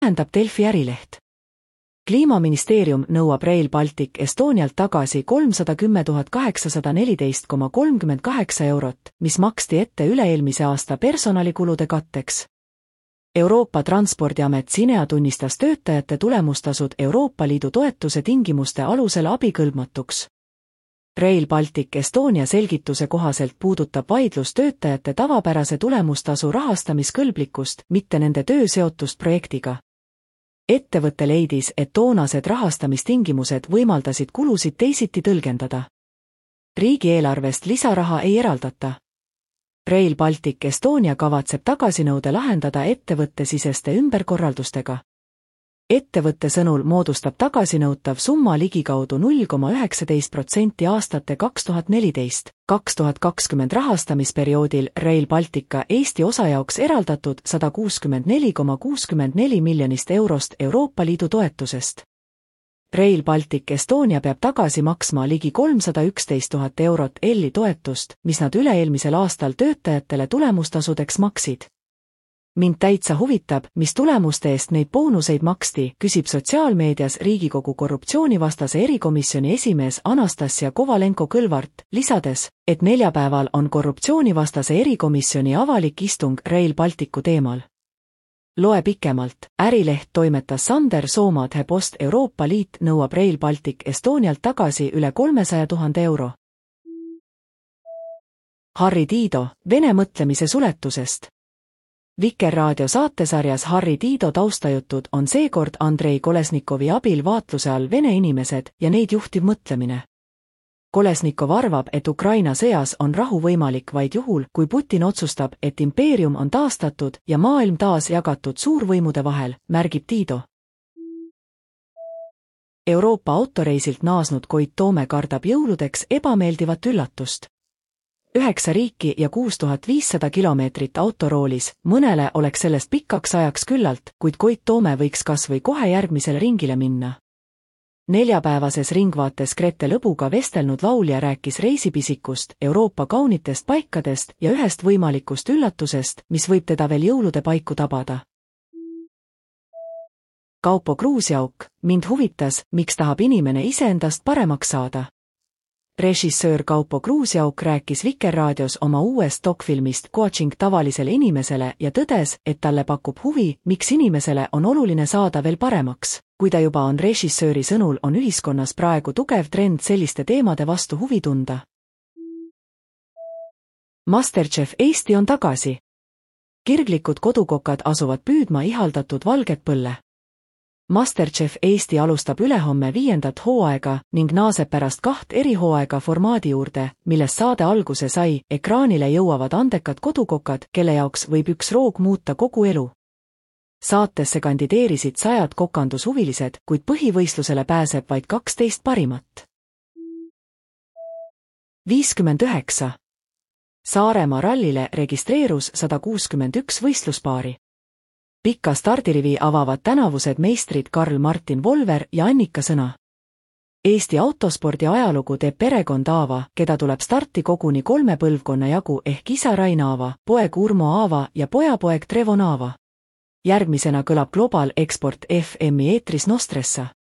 Tähendab Delfi ärileht. Kliimaministeerium nõuab Rail Baltic Estonialt tagasi 310 814,38 eurot, mis maksti ette üle-eelmise aasta personalikulude katteks. Euroopa Transpordiamet Cinea tunnistas töötajate tulemustasud Euroopa Liidu toetuse tingimuste alusel abikõlbmatuks. Rail Baltic Estonia selgituse kohaselt puudutab vaidlus töötajate tavapärase tulemustasu rahastamiskõlblikkust, mitte nende töö seotust projektiga. Ettevõte leidis, et toonased rahastamistingimused võimaldasid kulusid teisiti tõlgendada. Riigieelarvest lisaraha ei eraldata. Rail Baltic Estonia kavatseb tagasinõude lahendada ettevõttesiseste ümberkorraldustega. Ettevõtte sõnul moodustab tagasinõutav summa ligikaudu 0,19% aastate 2014-2020 rahastamisperioodil Rail Baltica Eesti osa jaoks eraldatud 164,64 miljonist eurost Euroopa Liidu toetusest. Rail Baltic Estonia peab tagasi maksma ligi 311 000 eurot EL-i toetust, mis nad üle-eelmisel aastal töötajatele tulemustasudeks maksid. Mind täitsa huvitab, mis tulemuste eest neid boonuseid maksti, küsib sotsiaalmeedias Riigikogu korruptsioonivastase erikomisjoni esimees Anastasia Kovalenko-Kõlvart, lisades, et neljapäeval on korruptsioonivastase erikomisjoni avalik istung Rail Balticu teemal. Loe pikemalt, ärileht toimetas Sander Soomaadhe post Euroopa Liit nõuab Rail Baltic Estonialt tagasi üle 300 000 euro. Harri Tiido, Vene mõtlemise suletusest. Vikerraadio saatesarjas Harri Tiido taustajutud on seekord Andrei Kolesnikovi abil vaatluse all Vene inimesed ja neid juhtiv mõtlemine. Kolesnikov arvab, et Ukraina sõjas on rahu võimalik vaid juhul, kui Putin otsustab, et impeerium on taastatud ja maailm taas jagatud suurvõimude vahel, märgib Tiido. Euroopa autoreisilt naasnud Koit Toome kardab jõuludeks ebameeldivat üllatust. 9 riiki ja 6500 kilomeetrit autoroolis, mõnele oleks sellest pikkaks ajaks küllalt, kuid Koit Toome võiks kas või kohe järgmisele ringile minna. Neljapäevases Ringvaates Grete Lõbuga vestelnud laulja rääkis reisipisikust, Euroopa kaunitest paikadest ja ühest võimalikust üllatusest, mis võib teda veel jõulude paiku tabada. Kaupo Kruusjauk, mind huvitas, miks tahab inimene iseendast paremaks saada. Režissöör Kaupo Kruusjauk rääkis Vikerraadios oma uuest dokfilmist Coaching tavalisele inimesele ja tõdes, et talle pakub huvi, miks inimesele on oluline saada veel paremaks. Kui ta juba on režissööri sõnul, on ühiskonnas praegu tugev trend selliste teemade vastu huvi tunda. Masterchef Eesti on tagasi. Kirglikud kodukokad asuvad püüdma ihaldatud valget põlle. Masterchef Eesti alustab ülehomme 5. hooaega ning naaseb pärast 2 erihooaega formaadi juurde, millest saade alguse sai. Ekraanile jõuavad andekad kodukokad, kelle jaoks võib üks roog muuta kogu elu. Saatesse kandideerisid 100 kokandushuvilised, kuid põhivõistlusele pääseb vaid 12 parimat. 59. Saaremaa rallile registreerus 161 võistluspaari. Pikka stardirivi avavad tänavused meistrid Karl-Martin Volver ja Annika Sõna. Eesti autospordi ajalugu teeb perekond Aava, keda tuleb starti koguni 3 põlvkonna jagu ehk isa Rain Aava, poeg Urmo Aava ja pojapoeg Trevon Aava. Järgmisena kõlab Global Export FM-i eetris Nostressa.